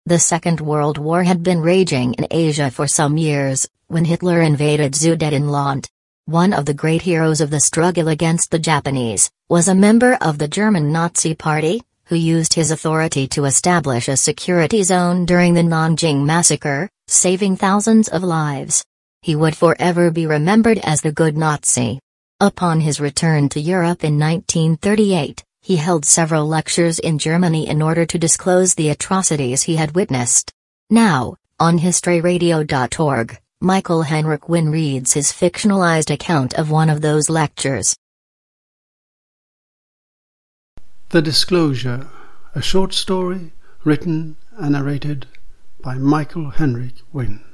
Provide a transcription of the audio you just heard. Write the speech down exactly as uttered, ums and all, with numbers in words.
The Second World War had been raging in Asia for some years, when Hitler invaded Sudetenland. One of the great heroes of the struggle against the Japanese was a member of the German Nazi Party, who used his authority to establish a security zone during the Nanjing Massacre, saving thousands of lives. He would forever be remembered as the good Nazi. Upon his return to Europe in nineteen thirty-eight, he held several lectures in Germany in order to disclose the atrocities he had witnessed. Now, on history radio dot org, Michael Henrik Wynne reads his fictionalized account of one of those lectures. The Disclosure, a short story written and narrated by Michael Henrik Wynne.